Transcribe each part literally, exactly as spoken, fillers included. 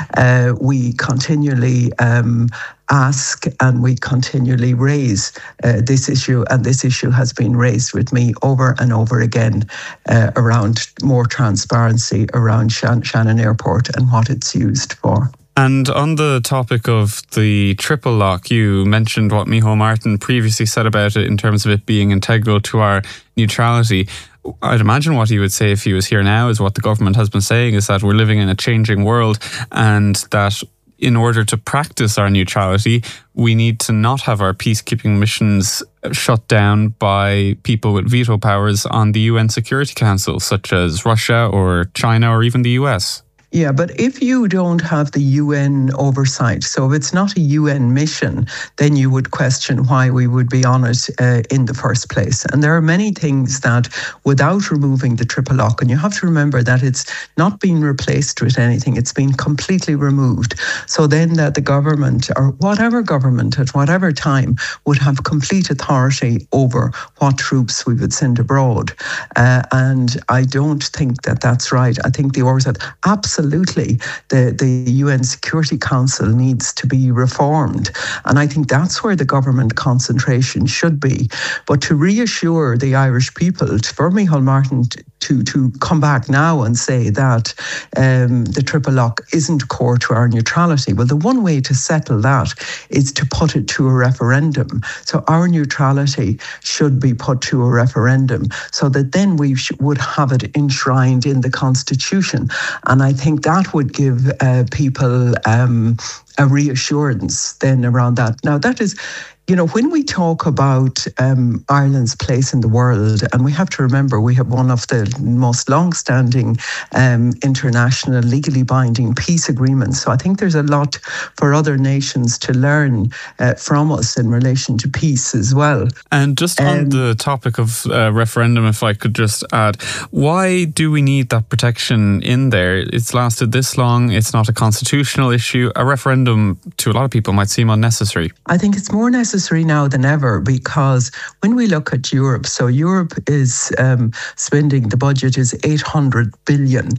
Uh, we continually um, ask and we continually raise uh, this issue, and this issue has been raised with me over and over again uh, around more transparency around Shan- Shannon Airport and what it's used for. And on the topic of the triple lock, you mentioned what Micheál Martin previously said about it in terms of it being integral to our neutrality. I'd imagine what he would say if he was here now is what the government has been saying, is that we're living in a changing world, and that in order to practice our neutrality, we need to not have our peacekeeping missions shut down by people with veto powers on the U N Security Council, such as Russia or China or even the U S. Yeah, but if you don't have the U N oversight, so if it's not a U N mission, then you would question why we would be on it uh, in the first place. And there are many things that, without removing the triple lock, and you have to remember that it's not been replaced with anything, it's been completely removed. So then that the government, or whatever government at whatever time, would have complete authority over what troops we would send abroad. Uh, and I don't think that that's right. I think the oversight, absolutely. Absolutely, the, the U N Security Council needs to be reformed. And I think that's where the government concentration should be. But to reassure the Irish people, for Micheál Martin to, to come back now and say that um, the triple lock isn't core to our neutrality, well, the one way to settle that is to put it to a referendum. So our neutrality should be put to a referendum so that then we sh- would have it enshrined in the Constitution. And I think that would give uh, people um, a reassurance then around that. Now, that is, you know, when we talk about um, Ireland's place in the world, and we have to remember we have one of the most long-standing um, international legally binding peace agreements. So I think there's a lot for other nations to learn uh, from us in relation to peace as well. And just um, on the topic of uh, referendum, if I could just add, why do we need that protection in there? It's lasted this long. It's not a constitutional issue. A referendum to a lot of people might seem unnecessary. I think it's more necessary now than ever, because when we look at Europe, so Europe is um, spending, the budget is eight hundred billion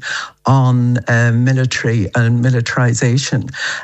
on uh, military and militarization.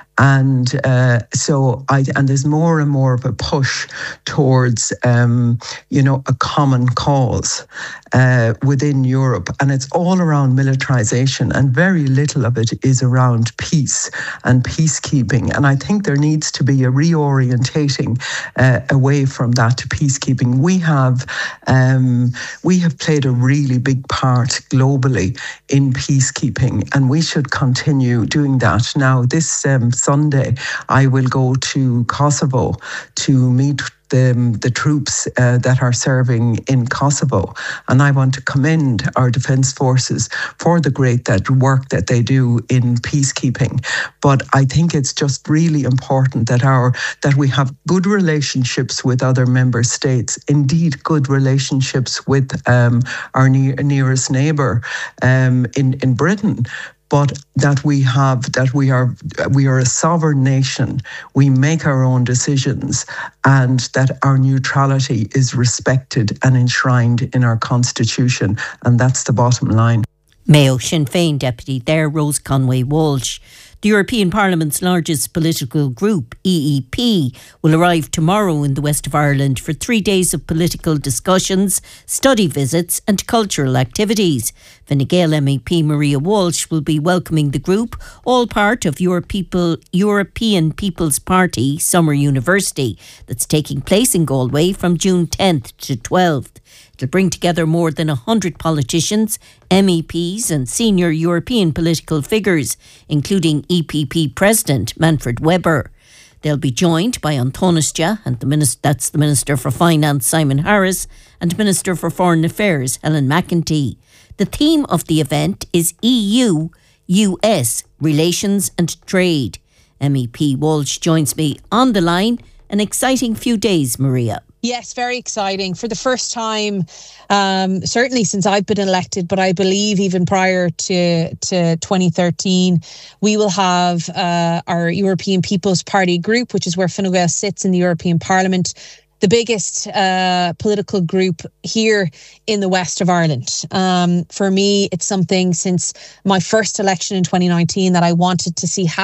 And uh, so, I and there's more and more of a push towards, um, you know, a common cause uh, within Europe, and it's all around militarization, and very little of it is around peace and peacekeeping. And I think there needs to be a reorientating uh, away from that to peacekeeping. We have, um, we have played a really big part globally in peacekeeping, and we should continue doing that. Now, this um, Sunday, I will go to Kosovo to meet the, the troops uh, that are serving in Kosovo. And I want to commend our defence forces for the great that work that they do in peacekeeping. But I think it's just really important that our that we have good relationships with other member states, indeed good relationships with um, our ne- nearest neighbour um, in, in Britain. But that we have, that we are, we are a sovereign nation. We make our own decisions, and that our neutrality is respected and enshrined in our constitution, and that's the bottom line. Mayo Sinn Féin deputy there, Rose Conway Walsh. The European Parliament's largest political group, E E P, will arrive tomorrow in the west of Ireland for three days of political discussions, study visits and cultural activities. Fine Gael M E P Maria Walsh will be welcoming the group, all part of Euro People, European People's Party Summer University that's taking place in Galway from June tenth to twelfth. It'll bring together more than one hundred politicians, M E Ps and senior European political figures, including E P P President Manfred Weber. They'll be joined by An Taoiseach, and the minister, that's the Minister for Finance Simon Harris, and Minister for Foreign Affairs Helen McEntee. The theme of the event is E U U S Relations and Trade. M E P Walsh joins me on the line. An exciting few days, Maria. Yes, very exciting. For the first time, um, certainly since I've been elected, but I believe even prior to, to twenty thirteen, we will have uh, our European People's Party group, which is where Fine Gael sits in the European Parliament, the biggest uh, political group here in the west of Ireland. Um, for me, it's something since my first election in twenty nineteen that I wanted to see happen.